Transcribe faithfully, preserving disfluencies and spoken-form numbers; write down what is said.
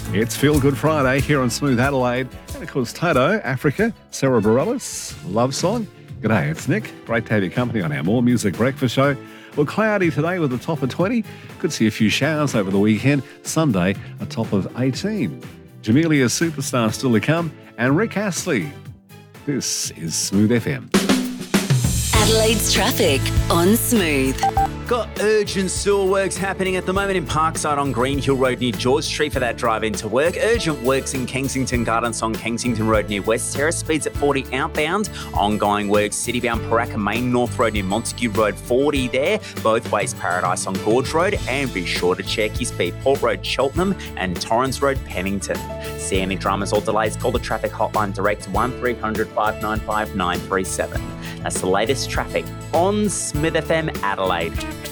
It's Feel Good Friday here on Smooth Adelaide. And of course, Toto, Africa, Sarah Bareilles, Love Song. G'day, it's Nick. Great to have your company on our More Music Breakfast show. Well, cloudy today with a top of twenty. Could see a few showers over the weekend. Sunday, a top of eighteen. Jamelia's Superstar still to come. And Rick Astley. This is Smooth F M. Adelaide's traffic on Smooth. Got urgent sewer works happening at the moment in Parkside on Green Hill Road near George Street for that drive into work. Urgent works in Kensington Gardens on Kensington Road near West Terrace. Speeds at forty outbound. Ongoing works citybound Paraka Main North Road near Montague Road forty there. Both ways Paradise on Gorge Road. And be sure to check your speed. Port Road Cheltenham and Torrens Road Pennington. See any dramas or delays, call the traffic hotline direct one three hundred five nine five nine three seven. That's the latest traffic on Smooth F M Adelaide.